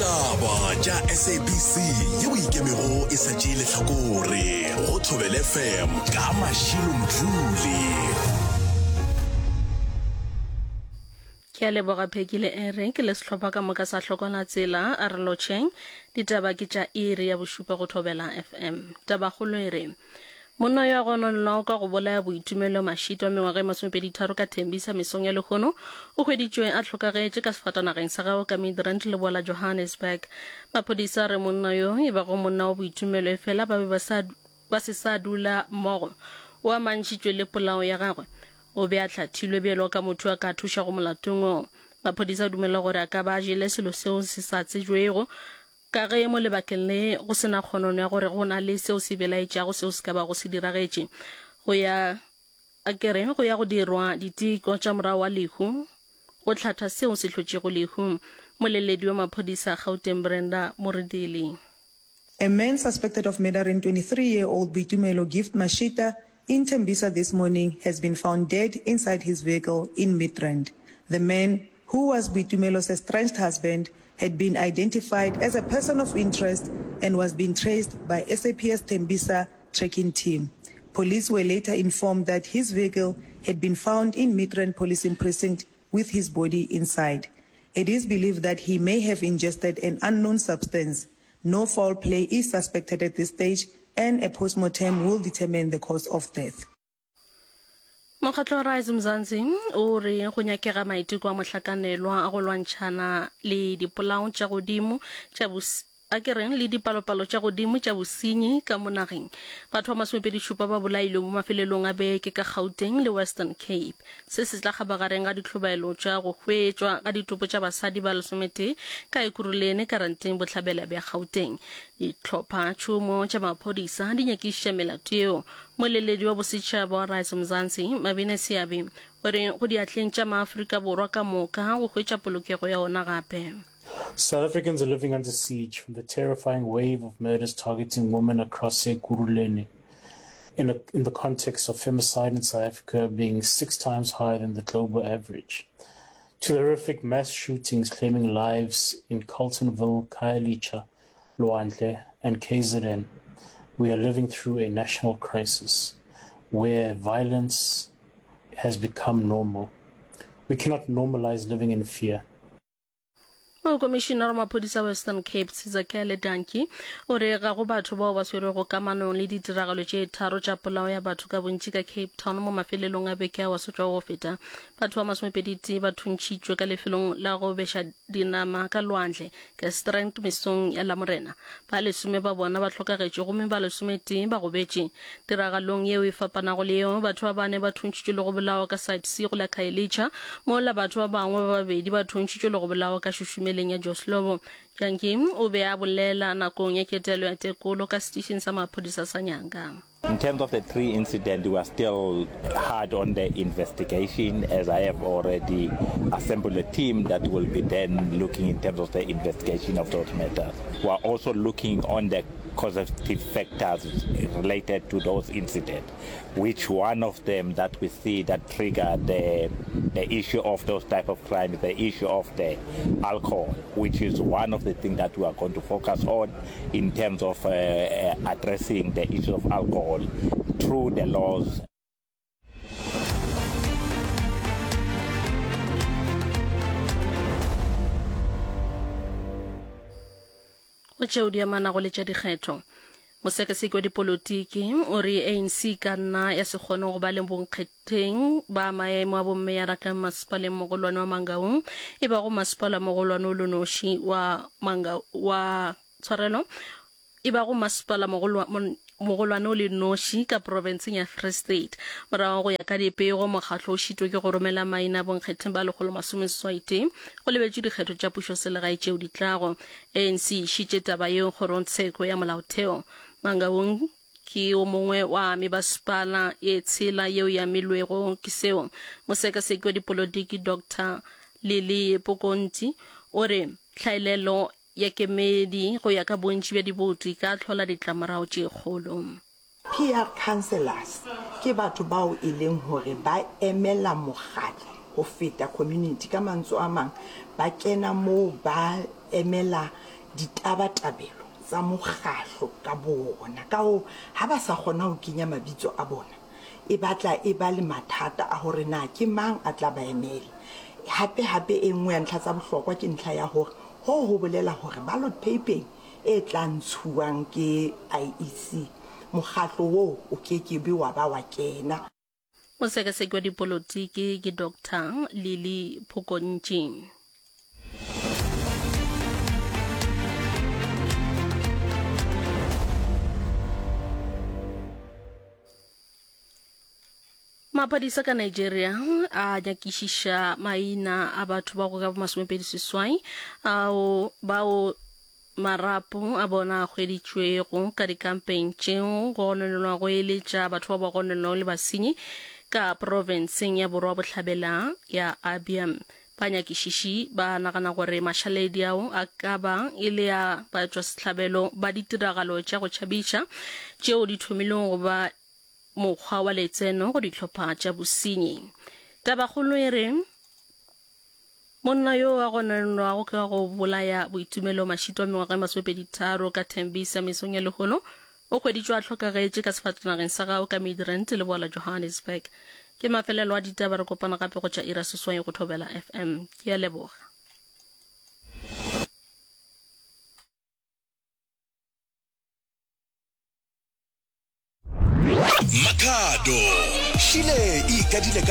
Ditaba tša SABC yeo ikemego e sa tšeele hlakore go Thobela FM ka Mashilo Mdluli. Ke a leboga Phekile Ere ke le sehlopha ka moka sa hlokwana tsela a re lotšheng ditaba ke tša iri ya bošupa go Thobela FM. Taba kgolo e re monna yo a gononela ka go bolaya boitumelo Mashito mengwaga e 23 ka Tembisa mesong ya lekgono o hweditšwe a tlhokagetše ka sefatanageng sa gagwe ka Midrand le bola Johannesburg. Maphodisa re monna yo e ba go monna wa boitumelo e fela ba be ba se sa dula mmogo o a mantšhitšwe le polao ya gagwe o be a hlathilwe bjelo ka motho a ka thuša go molatong. Maphodisa dumela gore a ka ba jele selo seo se sa tsejwego ka ge mo lebakeng le go sena kgonono ya gore go na le seo se belaetšago seo se ka ba go se diragetše go ya go dirwa diteko tša morao wa lehu go tlhatha seo se hlotšego lehu. Moleledi wa maphodisa Gauteng Brenda Moridili. A man suspected of murdering 23-year-old Boitumelo Gift Mashita in Tembisa this morning has been found dead inside his vehicle in Midrand. The man, who was Boitumelo's estranged husband, had been identified as a person of interest and was being traced by SAPS Tembisa tracking team. Police were later informed that his vehicle had been found in Midrand Policing Precinct with his body inside. It is believed that he may have ingested an unknown substance. No foul play is suspected at this stage, and a post-mortem will determine the cause of death. Mokgatlo wa Rise Mzansi o re go nyakega maiteko a mohlakanelwa a go lwantšhana le dipolao tša godimo tša le dipalopalo tša godimo tša bosenyi ka monageng. Batho ba 27 ba bolailwe mo mafelelong a beke ka Gauteng le Western Cape. Se se tla gabagareng ga ditlhobaelo tša go hwetšwa ga ditopo tša basadi ba 10 ka Ekurhuleni karanteng bohlabela bja Gauteng. Ditlhopha tšhomo tša maphodisa di nyakišitša melato yeo. Moleledi wa bosetšhaba wa Rise Mzansi Mabine Seabe o re go diatleng tša maAfrika Borwa ka moka go hwetša polokego ya ona gape. South Africans are living under siege from the terrifying wave of murders targeting women across Ekurhuleni in the context of femicide in South Africa being 6 times higher than the global average. To horrific mass shootings claiming lives in Carltonville, Khayelitsha, Lwandle and KZN. We are living through a national crisis where violence has become normal. We cannot normalize living in fear. Commissioner wa maphodisa Western Cape Sizakele Danki o re ga go batho bao ba swerego kamanong le ditiragalo tše tharo tša polao ya batho ka bontši ka Cape Town mo mafelelong a beke a wa sotswa go feta. Batho ba 20 ba thuntšitšwe ka lefelong la go beša dinama ka Lwandle ka Strand mesong ya Lamorena. Ba 10 ba bona ba hlokagetše gomme ba 11 ba go betše. Tiragalong yeo e fapanago le yeo batho ba bane ba thuntšitšwe le go bolawa ka Site C go la Khayelitsha mo la batho ba bangwe ba babedi ba thuntšitšwe le go bolawa ka Shushumeleng ya Joslovo. Jankim o be a bolela nakong ya ketelo ya tekolo ka station sa maphodisa sa Nyanga. In terms of the 3 incidents, we are still hard on the investigation, as I have already assembled a team that will be then looking in terms of the investigation of those matters. We are also looking on the causative factors related to those incidents, which one of them that we see that trigger the issue of those type of crimes, the issue of the alcohol, which is one of the things that we are going to focus on in terms of addressing the issue of alcohol through the laws. O tšeo di amana go le tša dikgetho. Mosekaseki wa dipolotiki o re ANC ka nna ya se kgone go ba le bonkgetheng ba maemo a bomme ya raka masepaleng mogolwane wa Mangaung e ba go masepala mogolwane o lonoši wa tshwarelo e ba go masepala mogolwane o le noši ka provinceng ya Free State. Morago go ya ka dipego mokgatlo o šitwe ke go romela maina a bonkgetheng ba 180 go lebetše dikgetho tša pušo selegae tšeo di tlago. ANC e šitše taba yeo kgorotsheko ya molaotheo. Mangaung ke o mongwe wa mebasepala e tshela yeo ya milwego ke seo. Mosekaseki wa dipolotiki Dr. Lili Pokonti o re tlhaelelo ya kemedi go ya ka bontši bja diboutu ka tlhola ditlamorao tše kgolo. PR councillors ke batho bao e leng hore ba emela mokgatlo ho feta community ka mantswe a mang ba kena mo ba emela ditabatabelo tsa mokgahlo ka bona ka ho ha ba sa kgona ho kenya mabitso a bona e batla e ba le mathata a hore na ke mang a tla ba emela hape e nngwe ya ntlha tsa bohlokwa ke ntlha ya hore ho bolela hore ballot papering e tla ntshuwang ke IEC mokgahlo wo o kekebe wa ba wa kena. Mosekaseki wa dipolotiki ke Dr. Lily Phokontjing. Maphodisa ka Nigeria a nyakishisha maina a batho ba go ka masomepediseswai bao marapo a bona hweditšwego ka di-campaign tšeo go gononelwa go eletša batho ba ba gononelwa le basenyi ka provinceng ya borwa bohlabela ya Abia. Banyakišiši ba nagana gore mašaledi ao a ka ba e le ya batšwasehlabelo ba ditiragalo tša go tšhabiša tšeo di thomileng go ba mokgwa wa letseno go dihlopha tša bosenyi. Tabakgolo e re monna yo a gononelwago ka go bolaya Boitumelo Mashito mengwaga masomepedi-tharo ka Tembisa mesong ya Lekgolo o hweditšwe a hlokagetše ka sefatanageng sa gao ka Midrand le boala Johannesburg. Ke mafelelo a ditaba re kopana gape go tša ira seswai go Thobela FM. Ke a leboga. Makhado Shile ikadile ka